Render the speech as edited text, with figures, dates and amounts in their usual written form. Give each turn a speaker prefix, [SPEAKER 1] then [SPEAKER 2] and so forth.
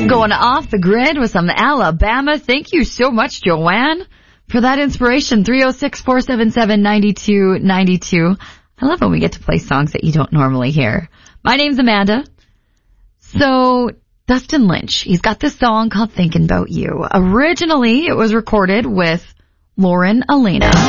[SPEAKER 1] Going off the grid with some Alabama. Thank you so much, Joanne, for that inspiration. 306-477-9292. I love when we get to play songs that you don't normally hear. My name's Amanda. So, Dustin Lynch, he's got this song called Thinking About You. Originally, it was recorded with Lauren Elena.